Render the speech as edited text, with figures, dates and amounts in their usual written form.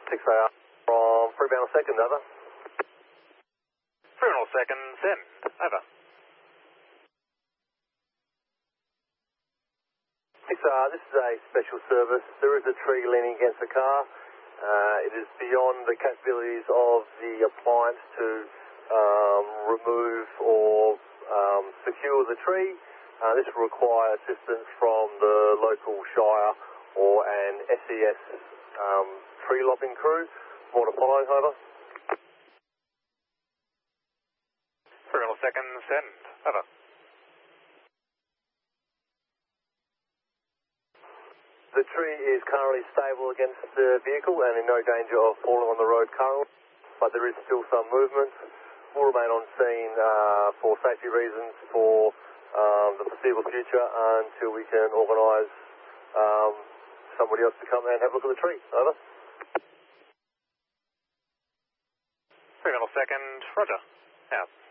6AR from Fremantle second, over. Fremantle second, send, over. 6AR, this is a special service. There is a tree leaning against the car. It is beyond the capabilities of the appliance to remove or secure the tree. This will require assistance from the local shire or an SES tree lopping crew. More to follow, over. Fremantle second, send, over. The tree is currently stable against the vehicle and in no danger of falling on the road currently, but there is still some movement. We'll remain on scene for safety reasons for the foreseeable future until we can organise somebody else to come and have a look at the tree. Over. Fremantle second, roger, out.